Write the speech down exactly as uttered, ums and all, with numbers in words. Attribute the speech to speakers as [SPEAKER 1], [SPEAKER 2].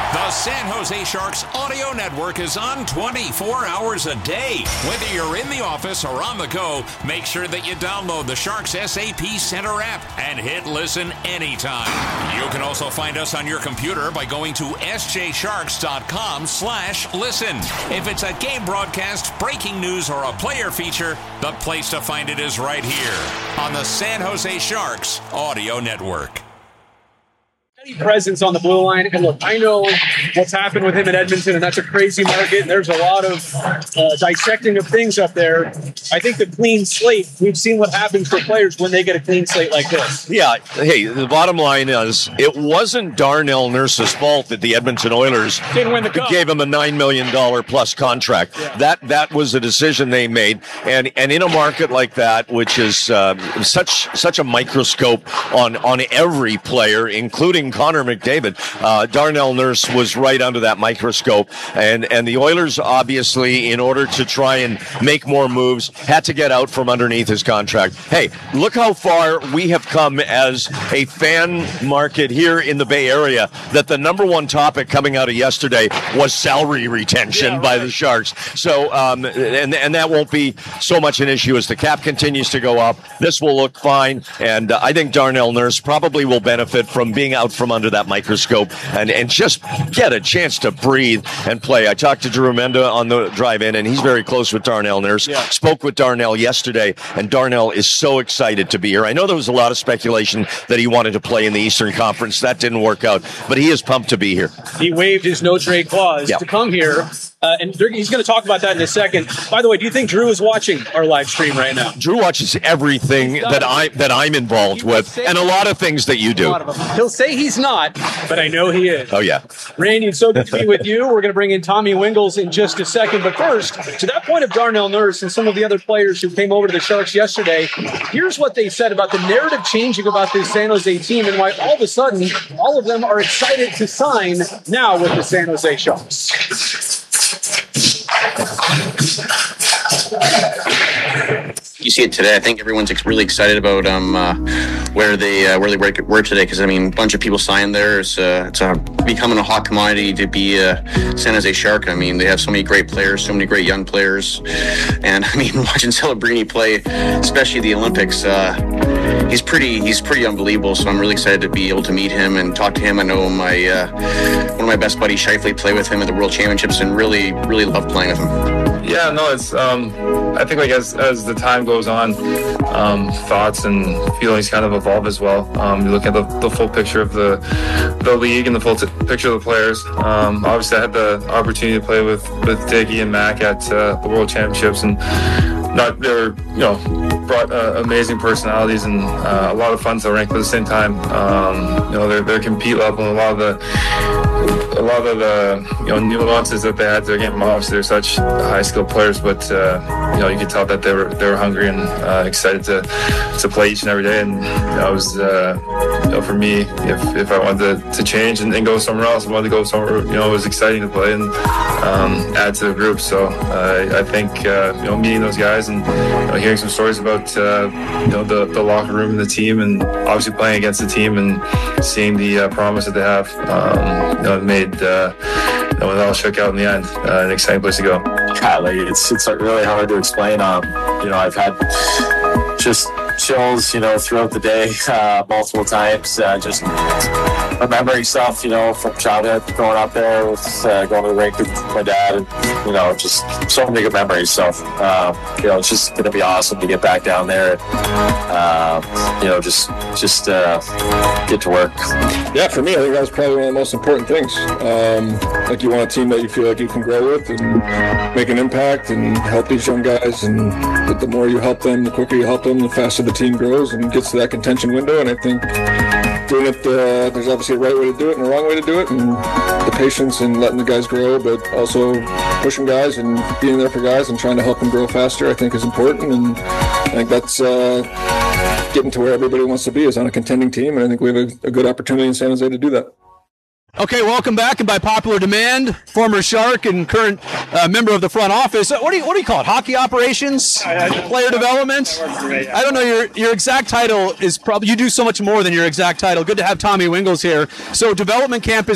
[SPEAKER 1] The San Jose Sharks audio network is on twenty-four hours a day. Whether you're in the office or on the go, make sure that you download the Sharks S A P Center app and hit listen anytime. You can also find us on your computer by going to s j sharks dot com slash listen. If it's a game broadcast, breaking news, or a player feature, the place to find it is right here on the San Jose Sharks audio network.
[SPEAKER 2] Presence on the blue line, and look, I know what's happened with him in Edmonton, and that's a crazy market, and there's a lot of uh, dissecting of things up there. I think the clean slate, we've seen what happens for players when they get a clean slate like this.
[SPEAKER 3] Yeah, hey, the bottom line is it wasn't Darnell Nurse's fault that the Edmonton Oilers
[SPEAKER 2] didn't win the cup.
[SPEAKER 3] Gave him a nine million dollars plus contract. Yeah. That that was a decision they made, and and in a market like that, which is uh, such such a microscope on, on every player, including Connor McDavid, uh, Darnell Nurse was right under that microscope, and, and the Oilers, obviously, in order to try and make more moves, had to get out from underneath his contract. Hey, look how far we have come as a fan market here in the Bay Area, that the number one topic coming out of yesterday was salary retention yeah, right. by the Sharks. So, um, and, and that won't be so much an issue as the cap continues to go up. This will look fine, and uh, I think Darnell Nurse probably will benefit from being out from under that microscope and, and just get a chance to breathe and play. I talked to Drew Menda on the drive in, and he's very close with Darnell Nurse. Yeah. Spoke with Darnell yesterday, and Darnell is so excited to be here. I know there was a lot of speculation that he wanted to play in the Eastern Conference. That didn't work out, but he is pumped to be here.
[SPEAKER 2] He waived his no-trade clause yeah. to come here. Uh, and he's going to talk about that in a second. By the way, do you think Drew is watching our live stream right now?
[SPEAKER 3] Drew watches everything that I that I'm involved with, and a lot of things that you do.
[SPEAKER 2] He'll say he's not, but I know he is.
[SPEAKER 3] Oh yeah,
[SPEAKER 2] Randy, it's so good to be with you. We're going to bring in Tommy Wingels in just a second, but first, to that point of Darnell Nurse and some of the other players who came over to the Sharks yesterday, here's what they said about the narrative changing about this San Jose team and why all of a sudden all of them are excited to sign now with the San Jose Sharks.
[SPEAKER 4] You see it today. I think everyone's really excited about um, uh, where they uh, where they were today, because I mean, a bunch of people signed there. It's, uh, it's uh, becoming a hot commodity to be a San Jose Shark. I mean, they have so many great players, so many great young players, and I mean, watching Celebrini play, especially the Olympics, uh, he's pretty he's pretty unbelievable. So I'm really excited to be able to meet him and talk to him. I know my uh, one of my best buddies, Scheifele, played with him at the World Championships, and really really loved playing with him.
[SPEAKER 5] Yeah, no, it's. Um, I think like as as the time goes on, um, thoughts and feelings kind of evolve as well. Um, you look at the, the full picture of the the league and the full t- picture of the players. Um, obviously, I had the opportunity to play with with Diggy and Mac at uh, the World Championships, and not they were you know brought uh, amazing personalities and uh, a lot of fun to rank, but at the same time, um, you know, their their compete level and a lot of the. A lot of the you know nuances that they had to their game. Obviously, they're such high skilled players, but uh, you know you could tell that they were they were hungry and uh, excited to to play each and every day. And you know, it was uh, you know for me, if if I wanted to, to change and, and go somewhere else, I wanted to go somewhere. You know, it was exciting to play and um, add to the group. So uh, I think uh, you know meeting those guys and you know, hearing some stories about uh, you know the, the locker room and the team, and obviously playing against the team and seeing the uh, promise that they have, um, you know, it made. Uh, you know, it all shook out in the end. Uh, an exciting place to go.
[SPEAKER 6] Yeah, like it's it's really hard to explain. Um, you know, I've had just chills, you know, throughout the day, uh, multiple times. Uh, just remembering stuff, you know, from childhood, growing up there, with uh, going to the rink with my dad, and you know, just so many good memories. So, um, you know, it's just gonna be awesome to get back down there and, uh, you know, just just uh, get to work.
[SPEAKER 7] Yeah, for me, I think that was probably one of the most important things. Um, like you want a team that you feel like you can grow with and make an impact and help these young guys. And the more you help them, the quicker you help them, the faster the team grows and gets to that contention window. And I think doing it, uh, there's obviously a right way to do it and a wrong way to do it, and the patience and letting the guys grow, but also pushing guys and being there for guys and trying to help them grow faster, I think is important. And I think that's uh, getting to where everybody wants to be, is on a contending team, and I think we have a, a good opportunity in San Jose to do that.
[SPEAKER 8] Okay, welcome back, and by popular demand, former Shark and current uh, member of the front office. What do you what do you call it? Hockey operations, player development. I don't know your your exact title is probably, you do so much more than your exact title. Good to have Tommy Wingels here. So development camp is